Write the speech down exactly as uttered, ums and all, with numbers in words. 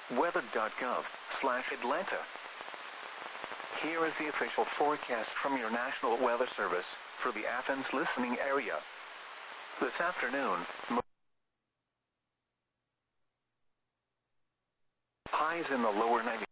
weather dot gov slash Atlanta. Here is the official forecast from your National Weather Service for the Athens listening area. This afternoon, highs in the lower nineties.